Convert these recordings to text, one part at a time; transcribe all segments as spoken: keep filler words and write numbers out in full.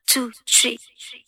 two, three.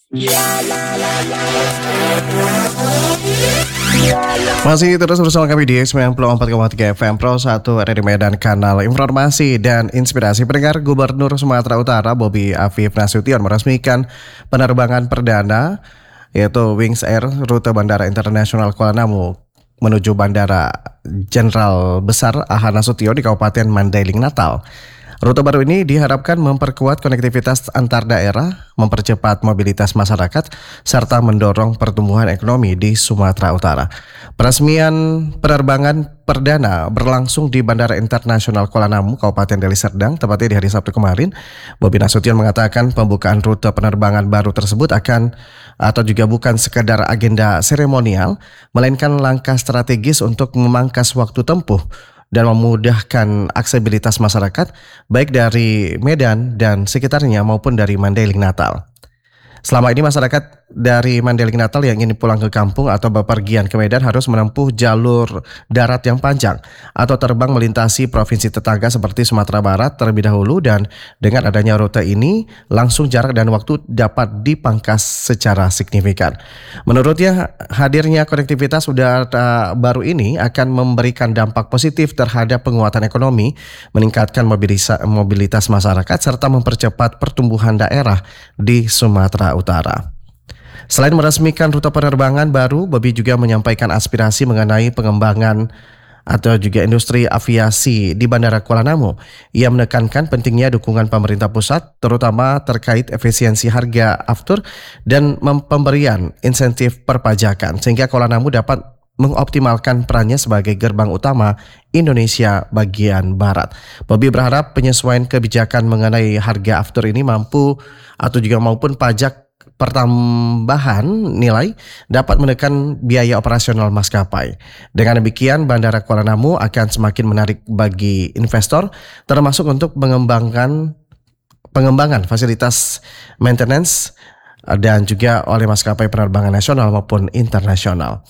Masih terus bersama kami di sembilan puluh empat koma tiga F M Pro satu R D Medan, kanal informasi dan inspirasi. Pendengar, Gubernur Sumatera Utara Bobi Afif Nasution meresmikan penerbangan perdana yaitu Wings Air rute Bandara Internasional Kuala Namu menuju Bandara Jenderal Besar Aha Nasution di Kabupaten Mandailing, Natal. Rute baru ini diharapkan memperkuat konektivitas antar daerah, mempercepat mobilitas masyarakat, serta mendorong pertumbuhan ekonomi di Sumatera Utara. Peresmian penerbangan perdana berlangsung di Bandara Internasional Kuala Namu, Kabupaten Deli Serdang, tepatnya di hari Sabtu kemarin. Bobi Nasution mengatakan pembukaan rute penerbangan baru tersebut akan atau juga bukan sekadar agenda seremonial, melainkan langkah strategis untuk memangkas waktu tempuh dan memudahkan aksesibilitas masyarakat baik dari Medan dan sekitarnya maupun dari Mandailing, Natal. Selama ini masyarakat dari Mandailing, Natal yang ingin pulang ke kampung atau bepergian ke Medan harus menempuh jalur darat yang panjang atau terbang melintasi provinsi tetangga seperti Sumatera Barat terlebih dahulu, dan dengan adanya rute ini langsung jarak dan waktu dapat dipangkas secara signifikan. Menurutnya, hadirnya konektivitas udara baru ini akan memberikan dampak positif terhadap penguatan ekonomi, meningkatkan mobilitas masyarakat serta mempercepat pertumbuhan daerah di Sumatera Utara. Selain meresmikan rute penerbangan baru, Bobi juga menyampaikan aspirasi mengenai pengembangan atau juga industri aviasi di Bandara Kuala Namu. Ia menekankan pentingnya dukungan pemerintah pusat, terutama terkait efisiensi harga aftur dan pemberian insentif perpajakan, sehingga Kuala Namu dapat mengoptimalkan perannya sebagai gerbang utama Indonesia bagian barat. Bobi berharap penyesuaian kebijakan mengenai harga aftur ini mampu atau juga maupun pajak pertambahan nilai dapat menekan biaya operasional maskapai. Dengan demikian, Bandara Kuala Namu akan semakin menarik bagi investor, termasuk untuk mengembangkan pengembangan fasilitas maintenance dan juga oleh maskapai penerbangan nasional maupun internasional.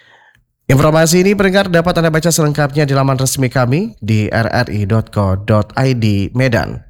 Informasi ini pendengar dapat Anda baca selengkapnya di laman resmi kami di r r i dot co dot i d Medan.